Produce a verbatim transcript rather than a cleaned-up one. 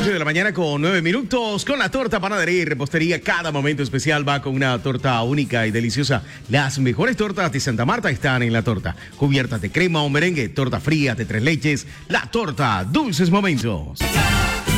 ocho de la mañana con nueve minutos con la torta panadería y repostería. Cada momento especial va con una torta única y deliciosa. Las mejores tortas de Santa Marta están en la torta. Cubiertas de crema o merengue, torta fría de tres leches, la torta Dulces Momentos.